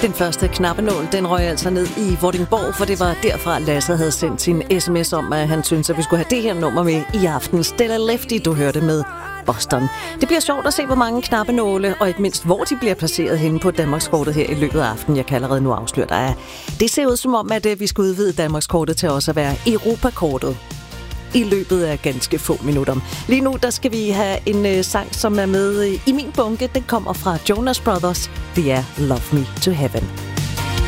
Den første knappenål, den røg altså ned i Vordingborg, for det var derfra, Lasse havde sendt sin sms om, at han syntes, at vi skulle have det her nummer med i aften. Stella Lefty, du hørte med Boston. Det bliver sjovt at se, hvor mange knappenåle, og ikke mindst, hvor de bliver placeret henne på Danmarkskortet her i løbet af aftenen. Jeg kan allerede nu afsløre dig. Det ser ud som om, at vi skal udvide Danmarkskortet til også at være Europakortet i løbet af ganske få minutter. Lige nu, der skal vi have en sang, som er med i min bunke. Den kommer fra Jonas Brothers. Det er Love Me to Heaven.